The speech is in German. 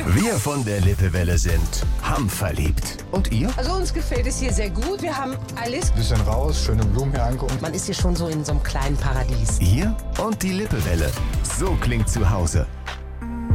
Wir von der Lippewelle sind hamverliebt. Und ihr? Also uns gefällt es hier sehr gut. Wir haben alles. Bisschen raus, schöne Blumen hier angucken. Man ist hier schon so in so einem kleinen Paradies. Ihr und die Lippewelle. So klingt zu Hause.